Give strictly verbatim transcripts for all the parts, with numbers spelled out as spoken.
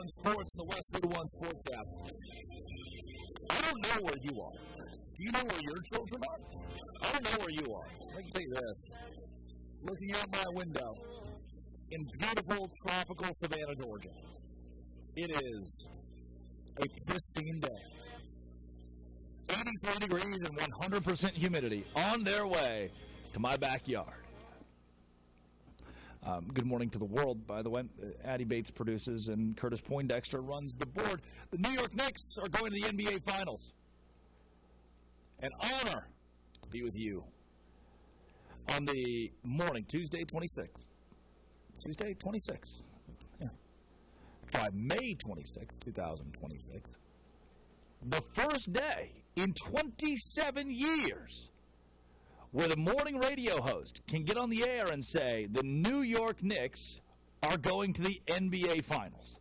Sports in the Westwood One Sports app. I don't know where you are. Do you know where your children are? I don't know where you are. Let me tell you this. Looking out my window in beautiful tropical Savannah, Georgia, it is a pristine day. eighty-three degrees and one hundred percent humidity on their way to my backyard. Um, good morning to the world, by the way. Uh, Addie Bates produces and Curtis Poindexter runs the board. The New York Knicks are going to the N B A Finals. An honor to be with you on the morning, Tuesday twenty-sixth. Tuesday twenty-sixth. Yeah. Try May twenty-sixth, twenty twenty-six. The first day in twenty-seven years where the morning radio host can get on the air and say the New York Knicks are going to the N B A Finals.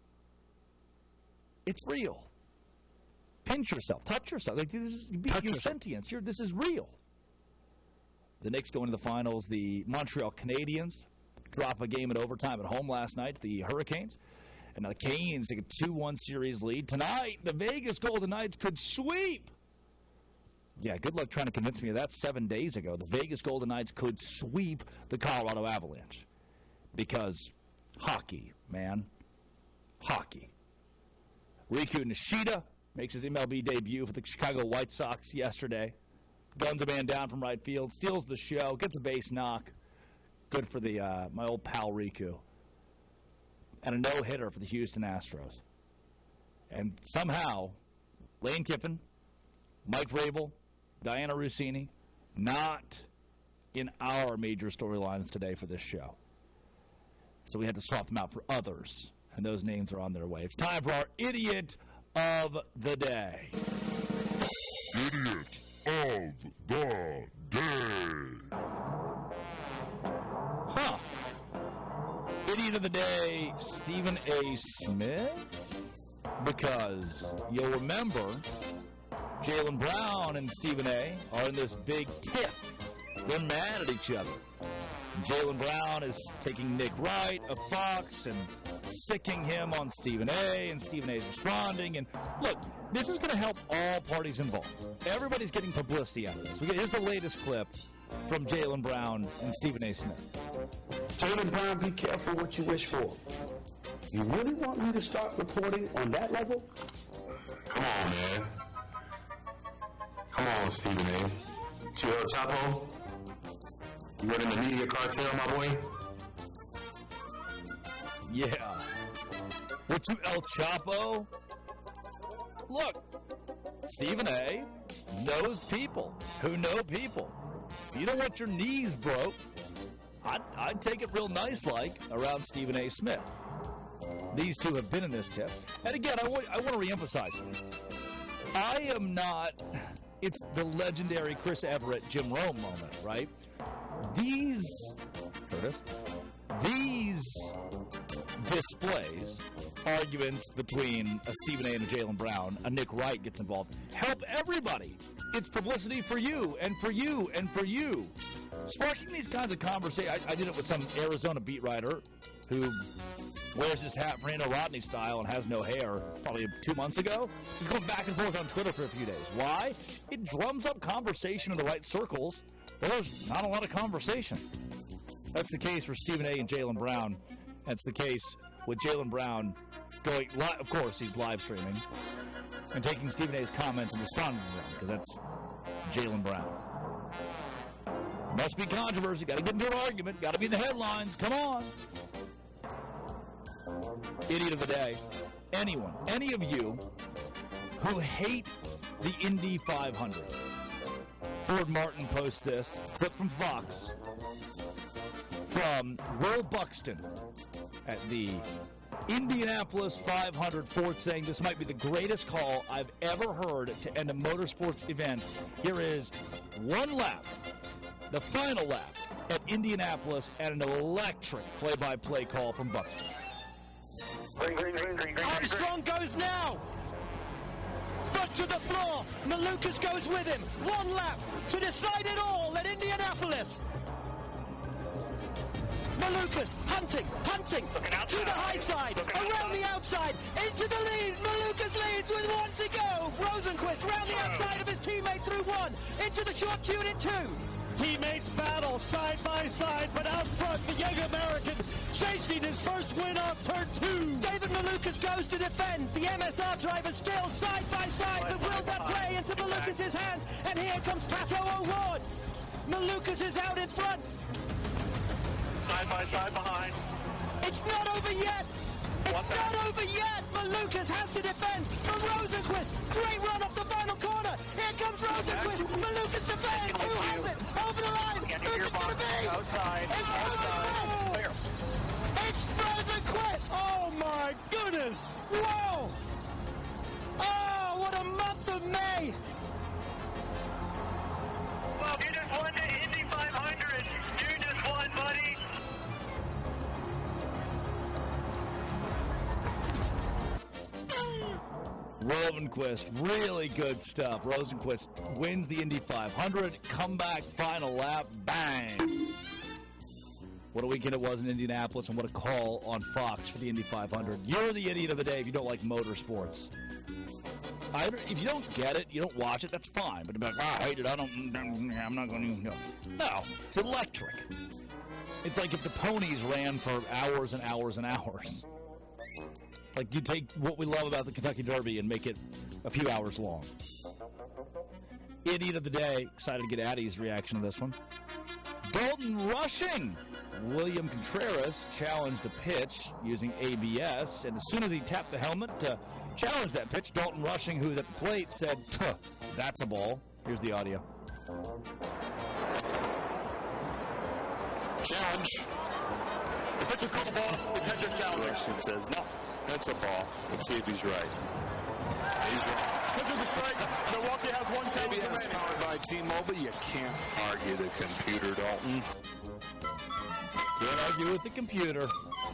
It's real. Pinch yourself. Touch yourself. Like, this is, touch you're yourself. Sentience. You're, this is real. The Knicks going to the Finals. The Montreal Canadiens drop a game in overtime at home last night to the Hurricanes. And now the Canes take a two one series lead. Tonight, the Vegas Golden Knights could sweep. Yeah, good luck trying to convince me of that seven days ago. The Vegas Golden Knights could sweep the Colorado Avalanche. Because hockey, man. Hockey. Riku Nishida makes his M L B debut for the Chicago White Sox yesterday. Guns a man down from right field, steals the show, gets a base knock. Good for the uh, my old pal Riku. And a no-hitter for the Houston Astros. And somehow, Lane Kiffin, Mike Vrabel, Diana Rossini, not in our major storylines today for this show. So we had to swap them out for others, and those names are on their way. It's time for our Idiot of the Day. Idiot of the Day. Huh. Idiot of the Day, Stephen A. Smith? Because you'll remember Jaylen Brown and Stephen A. are in this big tiff. They're mad at each other. And Jaylen Brown is taking Nick Wright of Fox and sicking him on Stephen A., and Stephen A. is responding. And look, this is going to help all parties involved. Everybody's getting publicity out of this. We get, here's the latest clip from Jaylen Brown and Stephen A. Smith. Jaylen Brown, be careful what you wish for. You really want me to start reporting on that level? Come on, man. Come on, Stephen A. To El Chapo? You running the media cartel, my boy? Yeah. What to El Chapo? Look, Stephen A. knows people who know people. If you don't want your knees broke, I'd, I'd take it real nice like around Stephen A. Smith. These two have been in this tip. And again, I want, I want to reemphasize, I am not, it's the legendary Chris Everett, Jim Rome moment, right? These, Curtis, these displays, arguments between a Stephen A. and a Jaylen Brown, a Nick Wright gets involved, help everybody. It's publicity for you and for you and for you. Sparking these kinds of conversations, I, I did it with some Arizona beat writer who wears his hat Fernando Rodney style and has no hair probably two months ago. He's going back and forth on Twitter for a few days. Why? It drums up conversation in the right circles, but there's not a lot of conversation. That's the case for Stephen A. and Jaylen Brown. That's the case with Jaylen Brown going, li- of course, he's live streaming and taking Stephen A.'s comments and responding to them, because that's Jaylen Brown. Must be controversy. Got to get into an argument. Got to be in the headlines. Come on. Idiot of the Day. Anyone, any of you who hate the Indy five hundred. Ford Martin posts this. It's a clip from Fox. From Will Buxton at the Indianapolis five hundred. Ford saying this might be the greatest call I've ever heard to end a motorsports event. Here is one lap, the final lap at Indianapolis, and an electric play-by-play call from Buxton. Green, green, green, green, green, Armstrong goes now. Foot to the floor. Malukas goes with him. One lap to decide it all at Indianapolis. Malukas hunting, hunting to the high side, around the outside, into the lead. Malukas leads with one to go. Rosenquist round the outside of his teammate through one, into the short tune in two. Teammates battle side by side, but out front, the young American chasing his first win off turn two. David Malukas goes to defend. The M S R driver still side by side, but will that play into Malukas' hands? And here comes Pato O'Ward. Malukas is out in front. Side by side behind. It's not over yet. It's What's not that? over yet. Malukas has to defend from Rosenquist. Great run off the final corner. Here comes Rosenquist. Malukas defends. Who has it? Over the line. Who's it going to be? Outside. It's Outside. Clear. Rosenquist. It's Rosenquist. Oh my goodness. Whoa. Oh, what a month of May. Well, you just won the Indy five hundred. You just won, buddy. Rosenquist, really good stuff. Rosenquist wins the Indy five hundred. Comeback, final lap, bang. What a weekend it was in Indianapolis, and what a call on Fox for the Indy five hundred. You're the idiot of the day if you don't like motorsports. I, if you don't get it, you don't watch it, that's fine. But like, ah, I hate it, I don't, I'm not going to, no. No, it's electric. It's like if the ponies ran for hours and hours and hours. Like, you take what we love about the Kentucky Derby and make it a few hours long. Idiot of the day. Excited to get Addie's reaction to this one. Dalton Rushing. William Contreras challenged a pitch using A B S, and as soon as he tapped the helmet to challenge that pitch, Dalton Rushing, who was at the plate, said, "Tuh, that's a ball." Here's the audio. Challenge. The pitch is called a ball. The pitcher challenge. Rushing says, no, that's a ball. Let's see if he's right. He's wrong. Pitch is a strike. Milwaukee has one A challenge B S remaining. powered by T-Mobile. You can't argue the computer, Dalton. Can't argue with the computer.